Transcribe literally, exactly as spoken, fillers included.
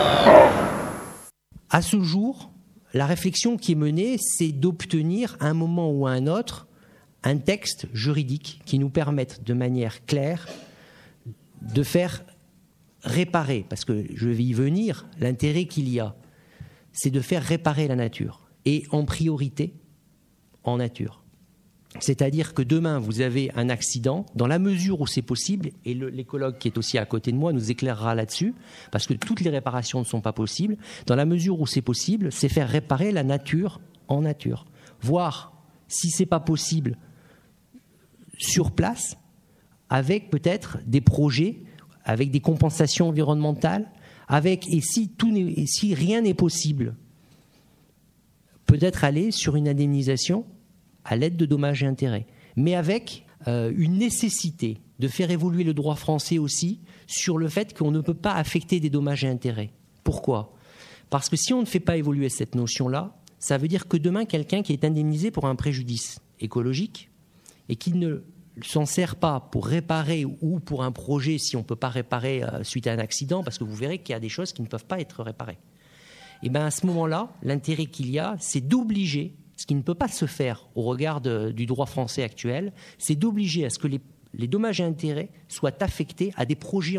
À ce jour, la réflexion qui est menée, c'est d'obtenir à un moment ou à un autre un texte juridique qui nous permette de manière claire de faire réparer, parce que je vais y venir, l'intérêt qu'il y a, c'est de faire réparer la nature, et en priorité en nature. C'est-à-dire que demain, vous avez un accident, dans la mesure où c'est possible, et le, l'écologue qui est aussi à côté de moi nous éclairera là-dessus, parce que toutes les réparations ne sont pas possibles, dans la mesure où c'est possible, c'est faire réparer la nature en nature. Voir si ce n'est pas possible sur place, avec peut-être des projets, avec des compensations environnementales, avec, et si, tout n'est, et si rien n'est possible, peut-être aller sur une indemnisation à l'aide de dommages et intérêts, mais avec euh, une nécessité de faire évoluer le droit français aussi sur le fait qu'on ne peut pas affecter des dommages et intérêts. Pourquoi ? Parce que si on ne fait pas évoluer cette notion-là, ça veut dire que demain, quelqu'un qui est indemnisé pour un préjudice écologique et qui ne s'en sert pas pour réparer ou pour un projet si on ne peut pas réparer euh, suite à un accident, parce que vous verrez qu'il y a des choses qui ne peuvent pas être réparées. Et bien à ce moment-là, l'intérêt qu'il y a, c'est d'obliger, ce qui ne peut pas se faire au regard de, du droit français actuel, c'est d'obliger à ce que les, les dommages et intérêts soient affectés à des projets